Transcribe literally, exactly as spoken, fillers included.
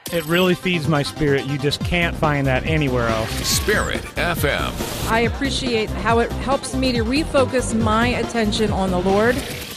It really feeds my spirit. You just can't find that anywhere else. Spirit F M. I appreciate how it helps me to refocus my attention on the Lord